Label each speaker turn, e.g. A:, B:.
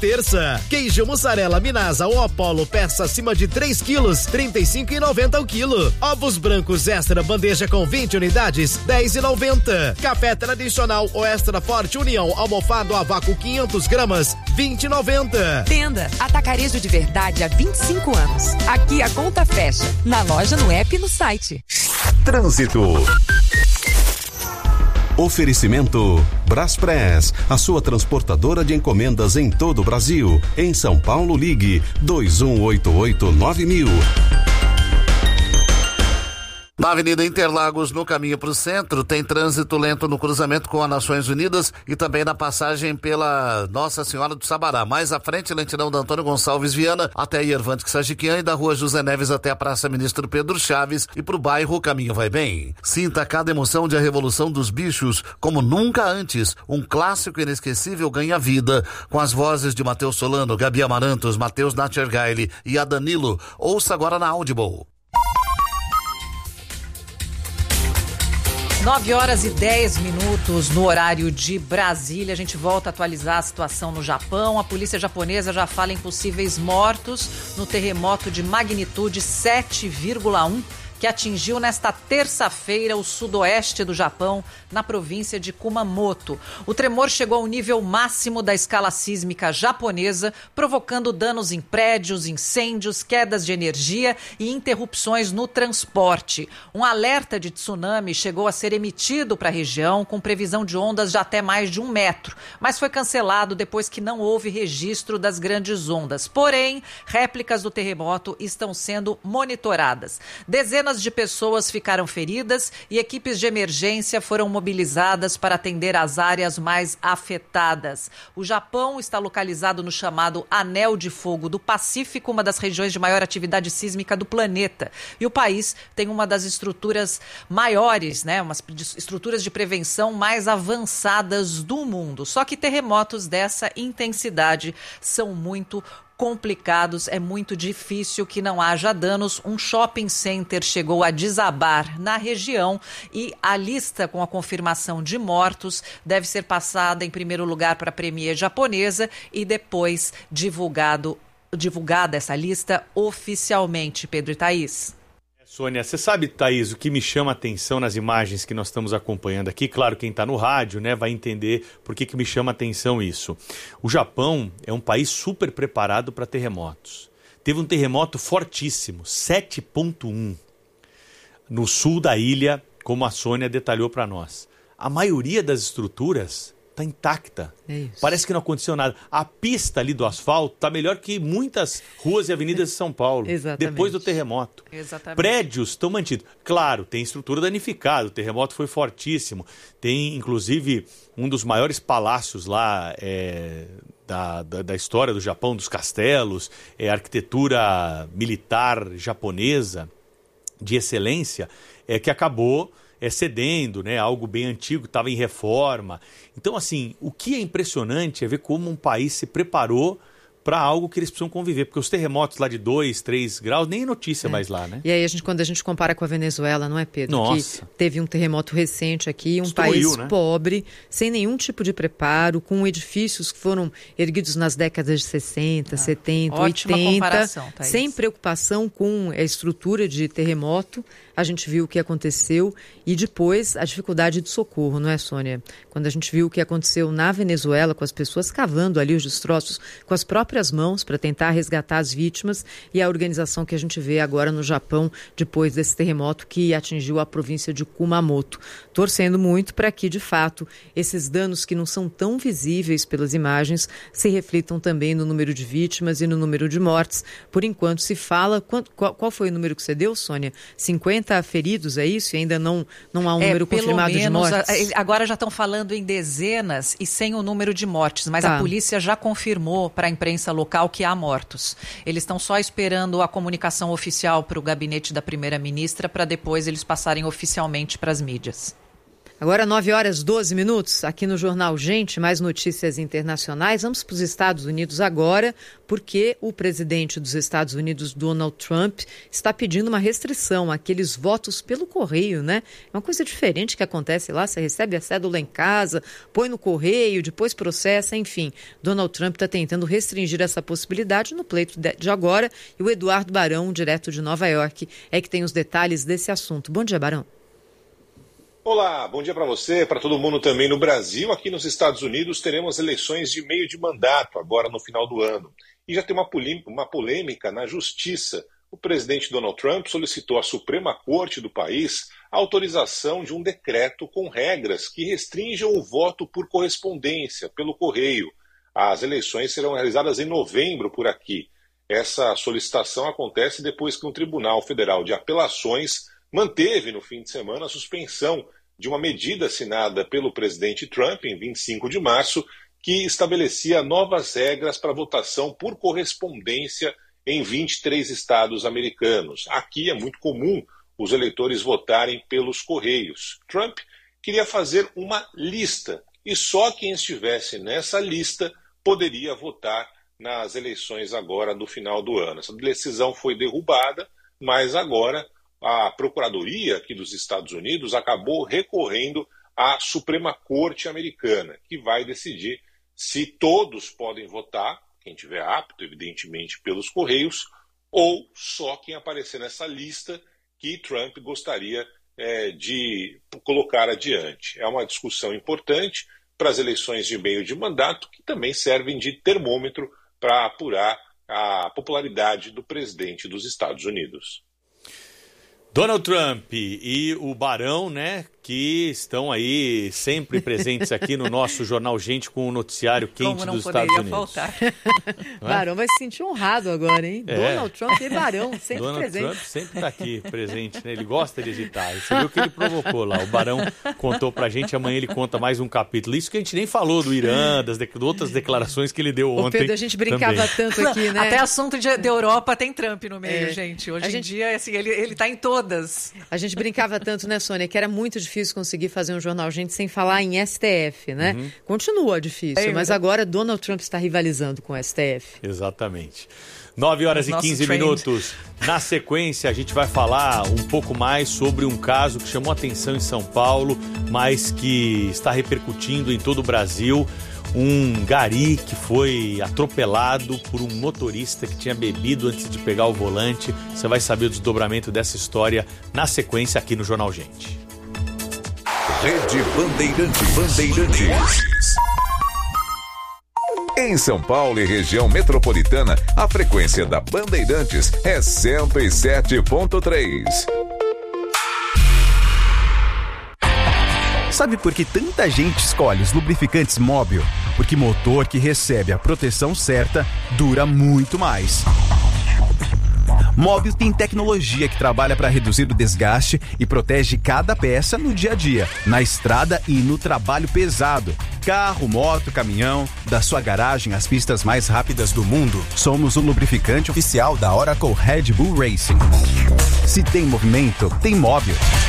A: Terça, queijo mussarela Minasa ou Apollo peça acima de 3 quilos, R$ 35,90 o quilo. Ovos brancos extra bandeja com 20 unidades, R$ 10,90. Café tradicional ou extra forte União almofado a vácuo 500 gramas, R$ 20,90.
B: Tenda Atacarejo de Verdade há 25 anos. Aqui a conta fecha. Na loja, no app e no site.
C: Trânsito. Oferecimento Braspress, a sua transportadora de encomendas em todo o Brasil. Em São Paulo, ligue 2188-9000.
D: Na Avenida Interlagos, no caminho para o centro, tem trânsito lento no cruzamento com a Nações Unidas e também na passagem pela Nossa Senhora do Sabará. Mais à frente, lentidão da Antônio Gonçalves Viana até Iervante Sajiquian e da Rua José Neves até a Praça Ministro Pedro Chaves e para o bairro o caminho vai bem. Sinta cada emoção de A Revolução dos Bichos como nunca antes. Um clássico inesquecível ganha vida com as vozes de Matheus Solano, Gabi Amarantos, Matheus Natchergaile e a Danilo. Ouça agora na Audible.
E: 9h10 no horário de Brasília. A gente volta a atualizar a situação no Japão. A polícia japonesa já fala em possíveis mortos no terremoto de magnitude 7,1 que atingiu nesta terça-feira o sudoeste do Japão, na província de Kumamoto. O tremor chegou ao nível máximo da escala sísmica japonesa, provocando danos em prédios, incêndios, quedas de energia e interrupções no transporte. Um alerta de tsunami chegou a ser emitido para a região, com previsão de ondas de até mais de 1 metro, mas foi cancelado depois que não houve registro das grandes ondas. Porém, réplicas do terremoto estão sendo monitoradas. Dezenas de pessoas ficaram feridas e equipes de emergência foram mobilizadas para atender as áreas mais afetadas. O Japão está localizado no chamado Anel de Fogo do Pacífico, uma das regiões de maior atividade sísmica do planeta. E o país tem uma das estruturas maiores, umas estruturas de prevenção mais avançadas do mundo. Só que terremotos dessa intensidade são muito complicados, é muito difícil que não haja danos. Um shopping center chegou a desabar na região e a lista com a confirmação de mortos deve ser passada em primeiro lugar para a Premier japonesa e depois divulgada essa lista oficialmente. Pedro e Thaís.
F: Sônia, você sabe, Thaís, o que me chama a atenção nas imagens que nós estamos acompanhando aqui? Claro, quem está no rádio, vai entender por que me chama a atenção isso. O Japão é um país super preparado para terremotos. Teve um terremoto fortíssimo, 7,1, no sul da ilha, como a Sônia detalhou para nós. A maioria das estruturas está intacta. Parece que não aconteceu nada. A pista ali do asfalto está melhor que muitas ruas e avenidas de São Paulo. Depois do terremoto. Prédios estão mantidos. Claro, tem estrutura danificada, o terremoto foi fortíssimo. Tem, inclusive, um dos maiores palácios lá da história do Japão, dos castelos, arquitetura militar japonesa de excelência, que acabou cedendo, algo bem antigo, estava em reforma. Então, assim, o que é impressionante é ver como um país se preparou para algo que eles precisam conviver, porque os terremotos lá de 2, 3 graus, nem notícia mais lá, né?
G: E aí, quando a gente compara com a Venezuela, não é, Pedro?
F: Nossa.
G: Que teve um terremoto recente aqui, país pobre, sem nenhum tipo de preparo, com edifícios que foram erguidos nas décadas de 60, 70,
E: ótima
G: 80,
E: comparação, Thaís.
G: Sem preocupação com a estrutura de terremoto. A gente viu o que aconteceu e depois a dificuldade de socorro, não é, Sônia? Quando a gente viu o que aconteceu na Venezuela, com as pessoas cavando ali os destroços com as próprias mãos para tentar resgatar as vítimas, e a organização que a gente vê agora no Japão depois desse terremoto que atingiu a província de Kumamoto. Torcendo muito para que, de fato, esses danos que não são tão visíveis pelas imagens se reflitam também no número de vítimas e no número de mortes. Por enquanto se fala... Qual foi o número que você deu, Sônia? 50 feridos, é isso? E ainda não há um número confirmado de mortes?
E: Agora já estão falando em dezenas e sem o número de mortes, mas a polícia já confirmou para a imprensa local que há mortos. Eles estão só esperando a comunicação oficial para o gabinete da primeira-ministra para depois eles passarem oficialmente para as mídias.
G: Agora 9h12, aqui no Jornal Gente, mais notícias internacionais. Vamos para os Estados Unidos agora, porque o presidente dos Estados Unidos, Donald Trump, está pedindo uma restrição àqueles votos pelo correio, né? É uma coisa diferente que acontece lá, você recebe a cédula em casa, põe no correio, depois processa, enfim. Donald Trump está tentando restringir essa possibilidade no pleito de agora, e o Eduardo Barão, direto de Nova York, é que tem os detalhes desse assunto. Bom dia, Barão.
H: Olá, bom dia para você, para todo mundo também no Brasil. Aqui nos Estados Unidos teremos eleições de meio de mandato agora no final do ano. E já tem uma polêmica na justiça. O presidente Donald Trump solicitou à Suprema Corte do país a autorização de um decreto com regras que restringam o voto por correspondência, pelo correio. As eleições serão realizadas em novembro por aqui. Essa solicitação acontece depois que um Tribunal Federal de Apelações manteve no fim de semana a suspensão de uma medida assinada pelo presidente Trump em 25 de março, que estabelecia novas regras para votação por correspondência em 23 estados americanos. Aqui é muito comum os eleitores votarem pelos correios. Trump queria fazer uma lista e só quem estivesse nessa lista poderia votar nas eleições agora do final do ano. Essa decisão foi derrubada, mas agora a Procuradoria aqui dos Estados Unidos acabou recorrendo à Suprema Corte americana, que vai decidir se todos podem votar, quem tiver apto, evidentemente, pelos correios, ou só quem aparecer nessa lista que Trump gostaria de colocar adiante. É uma discussão importante para as eleições de meio de mandato, que também servem de termômetro para apurar a popularidade do presidente dos Estados Unidos.
F: Donald Trump e o Barão, né, que estão aí sempre presentes aqui no nosso Jornal Gente com o noticiário quente dos Estados Unidos.
E: Faltar.
G: Barão vai se sentir honrado agora, hein? Donald Trump e Barão, sempre
F: Donald
G: presente.
F: Trump sempre está aqui presente, né? Ele gosta de hesitar. Você viu o que ele provocou lá. O Barão contou pra gente, amanhã ele conta mais um capítulo. Isso que a gente nem falou do Irã, das outras declarações que ele deu ontem.
G: Pedro, a gente brincava tanto aqui, né?
E: Até assunto de Europa tem Trump no meio, gente. Hoje em dia, assim, ele tá em todas.
G: A gente brincava tanto, né, Sônia, que era muito difícil conseguir fazer um Jornal Gente sem falar em STF, né? Uhum. Continua difícil, mas agora Donald Trump está rivalizando com o STF.
F: Exatamente. 9h15. Na sequência, a gente vai falar um pouco mais sobre um caso que chamou atenção em São Paulo, mas que está repercutindo em todo o Brasil. Um gari que foi atropelado por um motorista que tinha bebido antes de pegar o volante. Você vai saber o desdobramento dessa história na sequência aqui no Jornal Gente.
I: Rede Bandeirantes. Em São Paulo e região metropolitana, a frequência da Bandeirantes é 107.3.
J: Sabe por que tanta gente escolhe os lubrificantes Móbil? Porque motor que recebe a proteção certa dura muito mais. Móbil tem tecnologia que trabalha para reduzir o desgaste e protege cada peça no dia a dia, na estrada e no trabalho pesado. Carro, moto, caminhão, da sua garagem às pistas mais rápidas do mundo. Somos o lubrificante oficial da Oracle Red Bull Racing. Se tem movimento, tem Móbil.